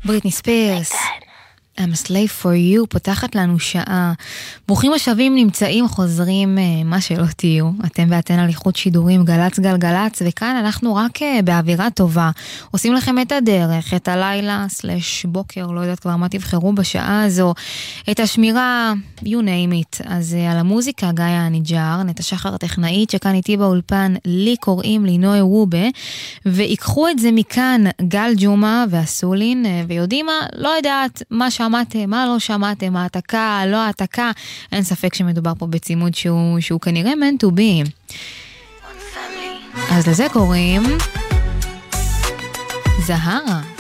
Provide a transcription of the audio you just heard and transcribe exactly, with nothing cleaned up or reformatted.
בריטני ספירס. I'm a slave for you, פותחת לנו שעה. ברוכים השבים, נמצאים, חוזרים, מה שלא תהיו. אתם ואתן על איכות שידורים, גלץ גלגלץ, וכאן אנחנו רק באווירה טובה. עושים לכם את הדרך, את הלילה, סלש בוקר, לא יודעת כבר מה תבחרו בשעה הזו, את השמירה, you name it. אז על המוזיקה, גיא הניג'ר, נטע שחר הטכנאית, שכאן איתי באולפן, לי קוראים לינוי וובה, ויקחו את זה מכאן, גל ג'ומה והסולין, ויודעים מה, לא יודעת מה שמעתם, מה לא שמעתם, העתקה, לא העתקה, אין ספק שמדובר פה בצימוד שהוא, שהוא כנראה meant to be. אז לזה קוראים זהרה.